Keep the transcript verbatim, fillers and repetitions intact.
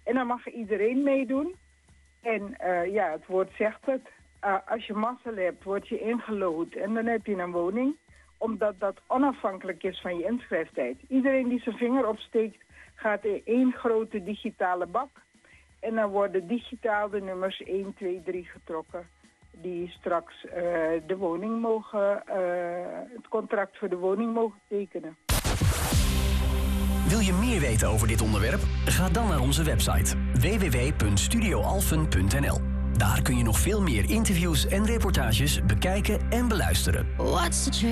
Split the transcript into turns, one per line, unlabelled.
En dan mag iedereen meedoen. En uh, ja, het woord zegt het. Uh, als je mazzel hebt, word je ingelood en dan heb je een woning. Omdat dat onafhankelijk is van je inschrijftijd. Iedereen die zijn vinger opsteekt, gaat in één grote digitale bak. En dan worden digitaal de nummers één, twee, drie getrokken. Die straks uh, de woning mogen, uh, het contract voor de woning mogen tekenen.
Wil je meer weten over dit onderwerp? Ga dan naar onze website w w w punt studio alphen punt n l. Daar kun je nog veel meer interviews en reportages bekijken en beluisteren. What's the